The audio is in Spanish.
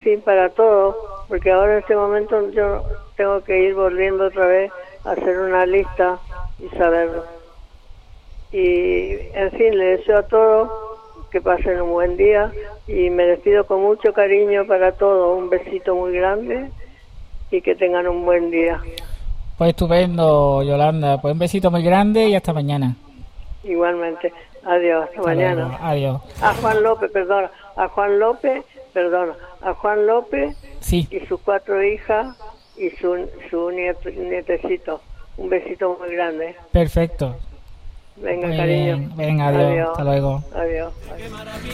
fin, para todo, porque ahora en este momento yo tengo que ir volviendo otra vez a hacer una lista y saberlo. Y, en fin, le deseo a todos que pasen un buen día y me despido con mucho cariño para todos. Un besito muy grande y que tengan un buen día. Pues estupendo, Yolanda. Pues un besito muy grande y hasta mañana. Igualmente. Adiós, hasta Hasta luego. mañana. Adiós. A Juan López, perdona. A Juan López, perdona. A Juan López Sí. y sus 4 hijas y su nietecito. Un besito muy grande. Perfecto. Venga, Muy cariño. bien. Venga, adiós. Adiós. Hasta luego. Adiós. Adiós.